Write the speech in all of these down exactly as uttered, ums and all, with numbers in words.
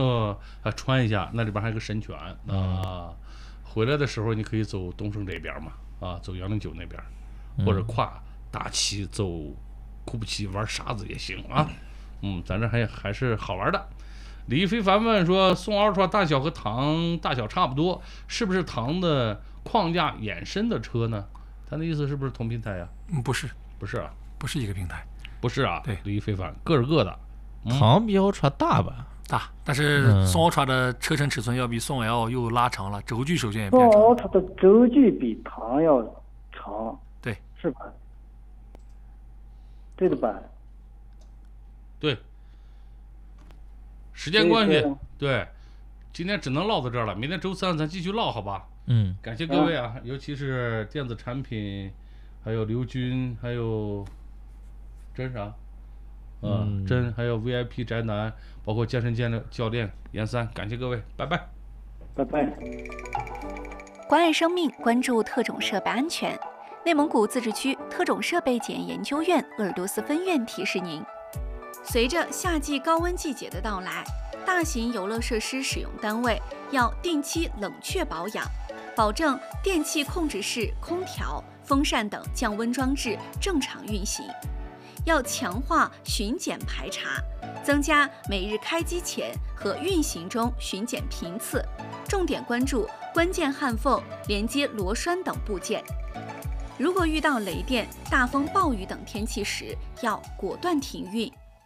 呃啊穿一下，那里边还有个神泉啊、嗯。回来的时候你可以走东胜这边嘛，啊，走杨凌九那边，或者跨大旗走库布齐玩沙子也行啊。嗯，咱这还还是好玩的。李非凡问说，宋 Ultra 大小和唐大小差不多，是不是唐的框架衍生的车呢？他的意思是不是同平台呀、啊？ 嗯，不是， 不是啊， 不是一个平台， 不是啊。 对， 李非凡各是各的。 嗯、唐比 Ultra 大吧？ 大，但是宋 Ultra 的车身尺寸要比宋 L 又拉长了，轴距首先也变长。 宋 Ultra 的轴距比唐要长， 对， 是吧？对的吧？ 对。时间关系，对，今天只能唠到这儿了。明天周三咱继续唠，好吧？ 嗯， 感谢各位啊，尤其是电子产品，还有刘军，还有真啥？嗯，真还有 V I P 宅男，包括健身健的教练严三，感谢各位，拜拜， 拜拜。 关爱生命，关注特种设备安全。内蒙古自治区特种设备检验研究院鄂尔多斯分院提示您。随着夏季高温季节的到来，大型游乐设施使用单位要定期冷却保养，保证电气控制室、空调、风扇等降温装置正常运行。要强化巡检排查，增加每日开机前和运行中巡检频次，重点关注关键焊缝、连接螺栓等部件。如果遇到雷电、大风、暴雨等天气时，要果断停运。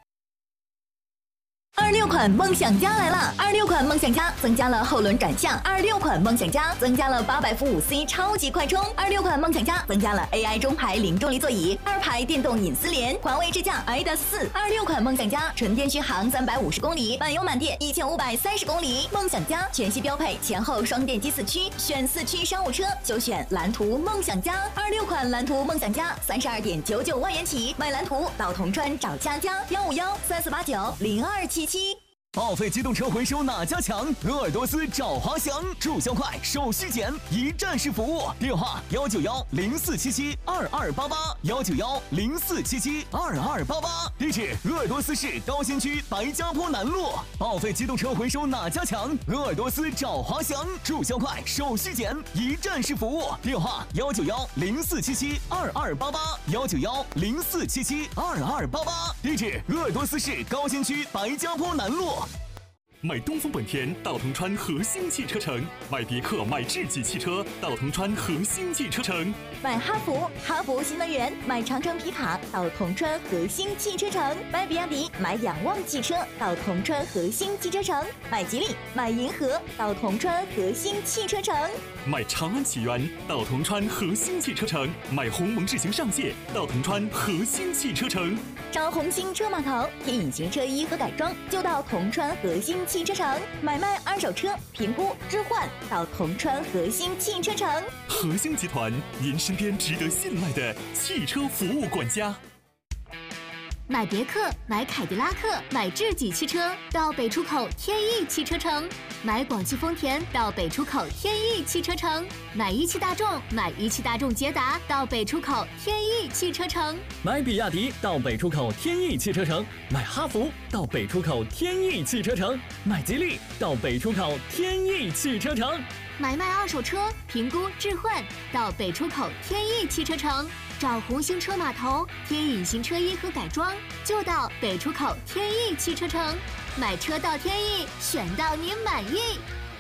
二六款梦想家来了！二六款梦想家增加了后轮转向，二六款梦想家增加了八百伏五 C 超级快充，二六款梦想家增加了 A I 中排零重力座椅，二排电动隐私联，环卫智驾 I D A 四。二六款梦想家纯电续航三百五十公里，满油满电一千五百三十公里。梦想家全系标配前后双电机四驱，选四驱商务车就选蓝图梦想家。二六款蓝图梦想家三十二点九九万元起，买蓝图到铜川找佳佳，幺五幺三四八九零二七七。 报废机动车回收哪家强？鄂尔多斯找华翔，注销快，手续简，一站式服务。电话：幺九幺零四七七二二八八，幺九幺零四七七二二八八。地址：鄂尔多斯市高新区白家坡南路。报废机动车回收哪家强？鄂尔多斯找华翔，注销快，手续简，一站式服务。电话：幺九幺零四七七二二八八，幺九幺零四七七二二八八。地址：鄂尔多斯市高新区白家坡南路。 买东风本田到铜川和兴汽车城，买别克买智己汽车到铜川和兴汽车城， 买哈弗哈弗新能源，买长城皮卡到铜川和兴汽车城，买比亚迪买仰望汽车到铜川和兴汽车城，买吉利买银河到铜川和兴汽车城， 买长安启源到铜川和兴汽车城，买鸿蒙智行上界到铜川和兴汽车城， 找红星车码头添隐形车衣和改装就到铜川和兴汽车城，买卖二手车评估置换到铜川和兴汽车城。 和兴集团，您身边值得信赖的汽车服务管家。 买别克、买凯迪拉克、买智己汽车到北出口天翼汽车城，买广汽丰田到北出口天翼汽车城，买一汽大众、买一汽大众捷达到北出口天翼汽车城， 买比亚迪到北出口天翼汽车城，买哈弗到北出口天翼汽车城，买吉利到北出口天翼汽车城， 买卖二手车评估置换到北出口天翼汽车城。找红星车码头贴隐形车衣和改装，就到北出口天翼汽车城。买车到天翼，选到您满意。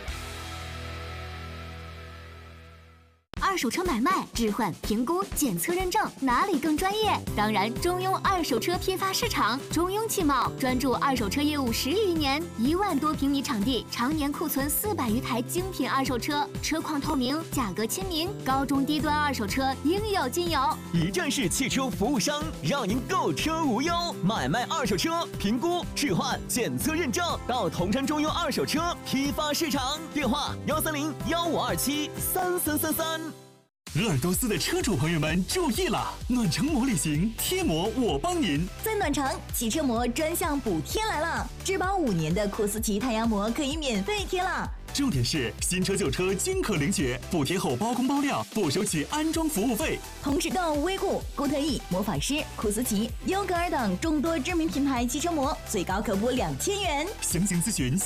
二手车买卖、置换、评估、检测、认证，哪里更专业？当然，中庸二手车批发市场，中庸汽贸专注二手车业务十余年，一万多平米场地，常年库存四百余台精品二手车，车况透明，价格亲民，高中低端二手车应有尽有。 一站式汽车服务商，让您购车无忧。买卖二手车，评估、置换、检测、认证，到铜川中庸二手车批发市场。电话：幺三零幺五二七三三三三。 鄂尔多斯的车主朋友们注意了，暖城膜旅行贴膜我帮您。 在暖城，汽车膜专项补贴来了，质保五年的库斯奇太阳膜可以免费贴了。 重点是新车旧车均可领取，补贴后包工包料，不收取安装服务费。 同时购威固、固特异、魔法师、库斯奇、优格尔等众多知名品牌汽车膜，最高可补两千元。 详情咨询